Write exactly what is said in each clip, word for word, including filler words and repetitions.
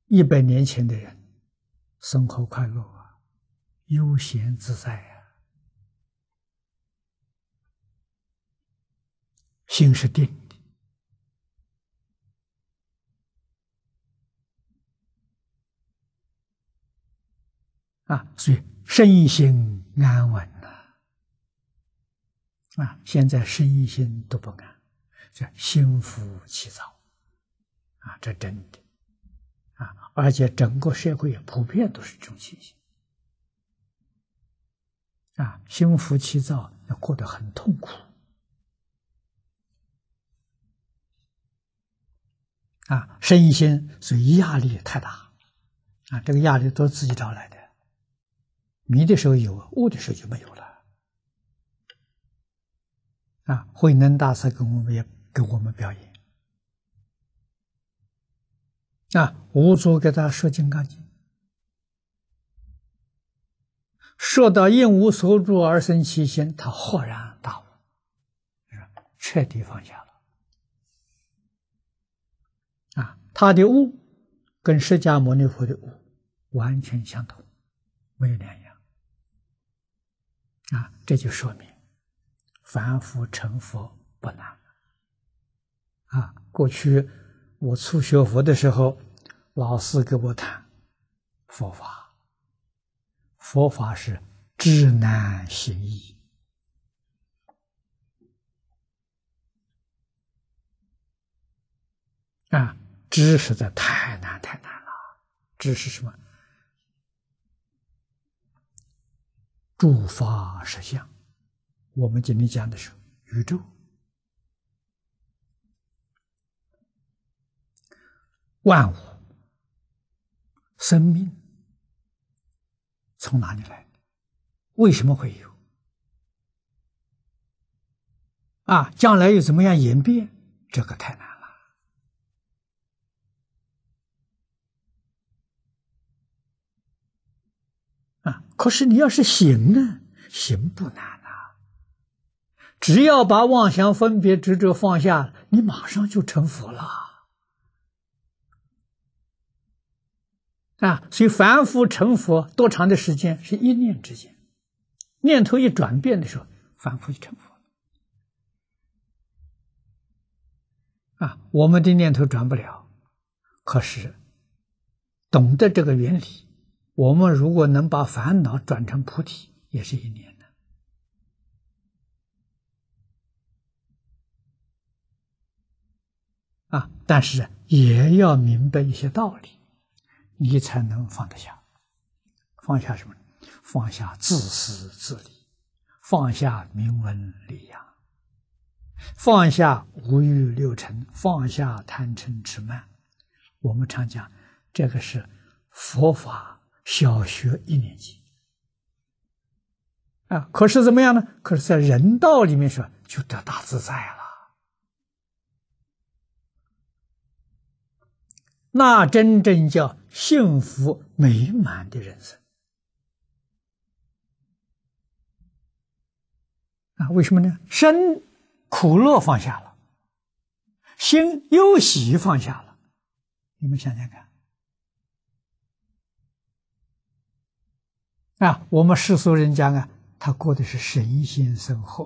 一百年前的人生活快乐啊，悠闲自在啊，心是定的啊，所以身心安稳呐啊, 啊，现在身心都不安，这心浮气躁啊，这真的啊，而且整个社会普遍都是这种情形啊，心浮气躁，要过得很痛苦啊，身心所以压力太大啊，这个压力都是自己找来的，迷的时候有，悟的时候就没有了啊。慧能大师跟我们也给我们表演啊，五祖给他说《金刚经》，说到应无所住而生其心，他豁然大悟，彻底放下了啊。他的悟跟释迦牟尼佛的悟完全相同，没有两样啊。这就说明凡夫成佛不难啊。过去我初学佛的时候，老师给我谈佛法，佛法是知难行易啊，知实在太难太难了。知是什么？诸法实相。我们今天讲的是宇宙，万物生命从哪里来的？为什么会有？啊，将来又怎么样演变？这个太难了啊！可是你要是行呢，行不难啊，只要把妄想分别执着放下，你马上就成佛了。啊，所以凡夫成佛多长的时间？是一念之间，念头一转变的时候，凡夫就成佛了。啊，我们的念头转不了，可是懂得这个原理，我们如果能把烦恼转成菩提，也是一念的。啊，但是也要明白一些道理，你才能放得下。放下什么？放下自私自利，放下名闻利养，放下五欲六尘，放下贪嗔痴慢。我们常讲，这个是佛法小学一年级啊。可是怎么样呢？可是在人道里面说，就得大自在了。那真正叫幸福美满的人生啊！为什么呢？身苦乐放下了，心忧喜放下了，你们想想看啊！我们世俗人家啊，他过的是神仙生活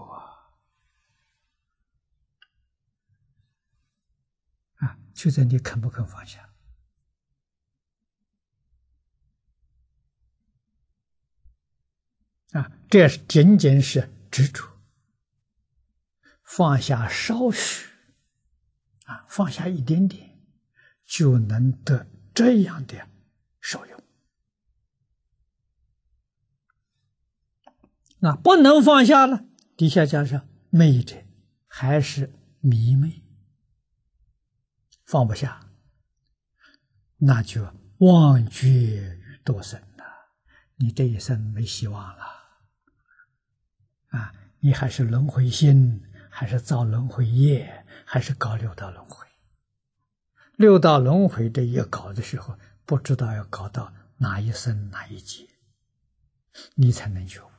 啊！啊，就在你肯不肯放下。啊，这仅仅是执着，放下少许，啊，放下一点点，就能得这样的受用。那不能放下了，底下加上昧者，还是迷昧，放不下，那就忘绝于多生了，你这一生没希望了。啊，你还是轮回心，还是造轮回业，还是搞六道轮回？六道轮回这一搞的时候，不知道要搞到哪一生哪一劫，你才能觉悟。